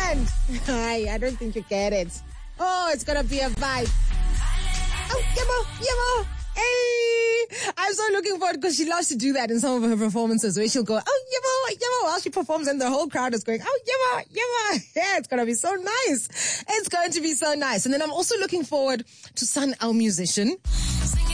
band. I don't think you get it. Oh, it's gonna be a vibe. Oh, Yebo. Hey, I'm so looking forward because she loves to do that in some of her performances where she'll go, oh, Yebo, while she performs and the whole crowd is going, oh, Yebo. Yeah, it's going to be so nice. It's going to be so nice. And then I'm also looking forward to Sun, our musician.